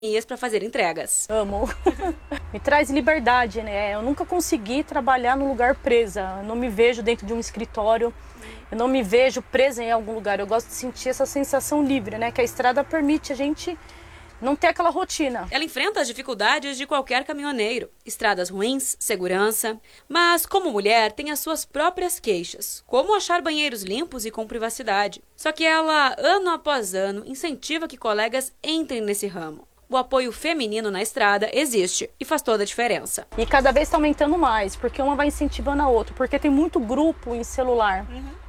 para fazer entregas. Amo. Me traz liberdade, né? Eu nunca consegui trabalhar num lugar presa. Eu não me vejo dentro de um escritório. Eu não me vejo presa em algum lugar. Eu gosto de sentir essa sensação livre, né? Que a estrada permite a gente não ter aquela rotina. Ela enfrenta as dificuldades de qualquer caminhoneiro. Estradas ruins, segurança. Mas, como mulher, tem as suas próprias queixas. Como achar banheiros limpos e com privacidade. Só que ela, ano após ano, incentiva que colegas entrem nesse ramo. O apoio feminino na estrada existe e faz toda a diferença. E cada vez está aumentando mais, porque uma vai incentivando a outra. Porque tem muito grupo em celular.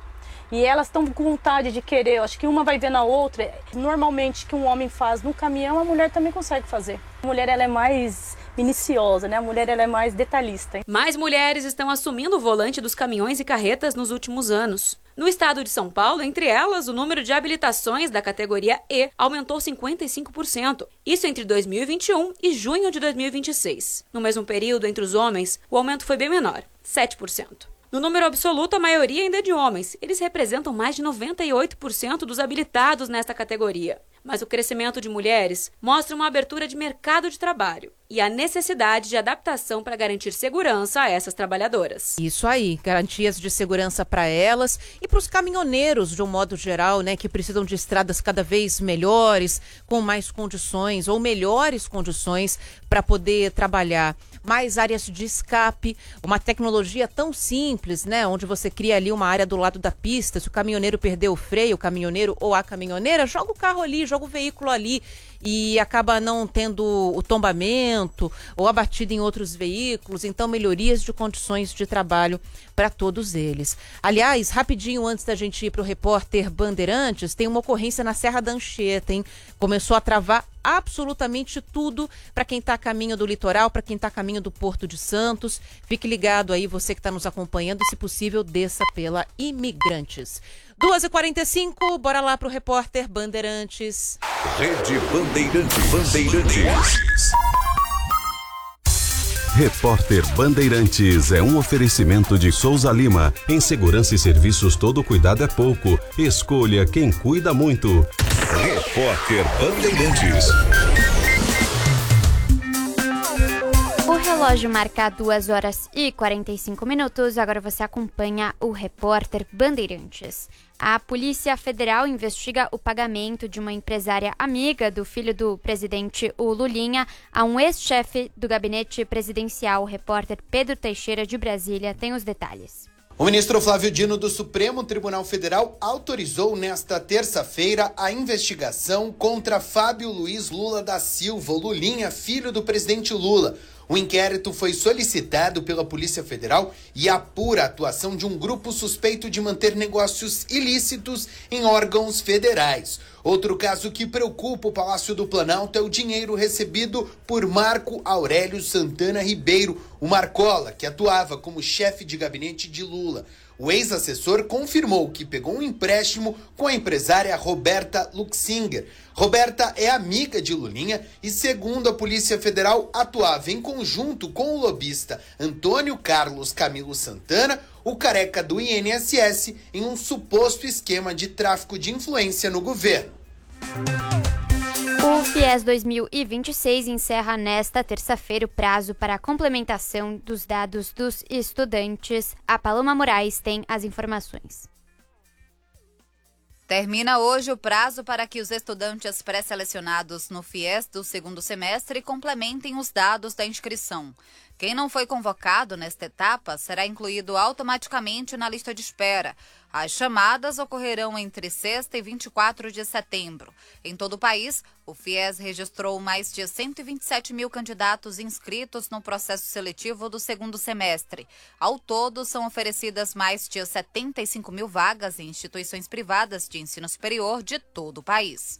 E elas estão com vontade de querer. Eu acho que uma vai ver na outra. Normalmente, o que um homem faz no caminhão, a mulher também consegue fazer. A mulher ela é mais minuciosa, né? A mulher ela é mais detalhista. Mais mulheres estão assumindo o volante dos caminhões e carretas nos últimos anos. No estado de São Paulo, entre elas, o número de habilitações da categoria E aumentou 55%. Isso entre 2021 e junho de 2026. No mesmo período, entre os homens, o aumento foi bem menor, 7%. No número absoluto, a maioria ainda é de homens. Eles representam mais de 98% dos habilitados nesta categoria. Mas o crescimento de mulheres mostra uma abertura de mercado de trabalho e a necessidade de adaptação para garantir segurança a essas trabalhadoras. Isso aí, garantias de segurança para elas e para os caminhoneiros, de um modo geral, né, que precisam de estradas cada vez melhores, com mais condições ou melhores condições para poder trabalhar. Mais áreas de escape, uma tecnologia tão simples, né, onde você cria ali uma área do lado da pista. Se o caminhoneiro perder o freio, o caminhoneiro ou a caminhoneira, joga o carro ali, joga o veículo ali e acaba não tendo o tombamento ou a batida em outros veículos. Então, melhorias de condições de trabalho para todos eles. Aliás, rapidinho antes da gente ir para o repórter Bandeirantes, tem uma ocorrência na Serra da Anchieta, hein? Começou a travar absolutamente tudo para quem está a caminho do litoral, para quem está a caminho do Porto de Santos. Fique ligado aí, você que está nos acompanhando, e se possível, desça pela Imigrantes. 2h45, bora lá pro repórter Bandeirantes. Rede Bandeirantes. Repórter Bandeirantes é um oferecimento de Souza Lima. Em segurança e serviços, todo cuidado é pouco. Escolha quem cuida muito. Repórter Bandeirantes. O relógio marca 2h45. Agora você acompanha o repórter Bandeirantes. A Polícia Federal investiga o pagamento de uma empresária amiga do filho do presidente, o Lulinha, a um ex-chefe do gabinete presidencial. O repórter Pedro Teixeira, de Brasília, tem os detalhes. O ministro Flávio Dino do Supremo Tribunal Federal autorizou nesta terça-feira a investigação contra Fábio Luiz Lula da Silva, o Lulinha, filho do presidente Lula. O inquérito foi solicitado pela Polícia Federal e apura a atuação de um grupo suspeito de manter negócios ilícitos em órgãos federais. Outro caso que preocupa o Palácio do Planalto é o dinheiro recebido por Marco Aurélio Santana Ribeiro, o Marcola, que atuava como chefe de gabinete de Lula. O ex-assessor confirmou que pegou um empréstimo com a empresária Roberta Luxinger. Roberta é amiga de Lulinha e, segundo a Polícia Federal, atuava em conjunto com o lobista Antônio Carlos Camilo Santana, o careca do INSS, em um suposto esquema de tráfico de influência no governo. O FIES 2026 encerra nesta terça-feira o prazo para a complementação dos dados dos estudantes. A Paloma Moraes tem as informações. Termina hoje o prazo para que os estudantes pré-selecionados no FIES do segundo semestre complementem os dados da inscrição. Quem não foi convocado nesta etapa será incluído automaticamente na lista de espera. As chamadas ocorrerão entre sexta e 24 de setembro. Em todo o país, o FIES registrou mais de 127 mil candidatos inscritos no processo seletivo do segundo semestre. Ao todo, são oferecidas mais de 75 mil vagas em instituições privadas de ensino superior de todo o país.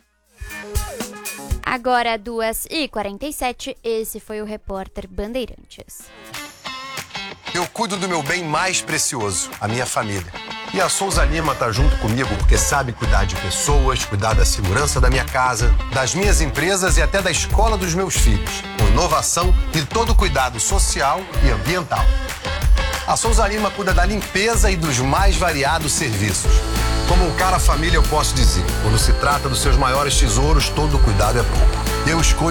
Agora, 2h47, esse foi o repórter Bandeirantes. Eu cuido do meu bem mais precioso, a minha família. E a Souza Lima tá junto comigo porque sabe cuidar de pessoas, cuidar da segurança da minha casa, das minhas empresas e até da escola dos meus filhos, com inovação e todo cuidado social e ambiental. A Souza Lima cuida da limpeza e dos mais variados serviços. Como um cara família, eu posso dizer, quando se trata dos seus maiores tesouros, todo cuidado é pouco. Eu escolho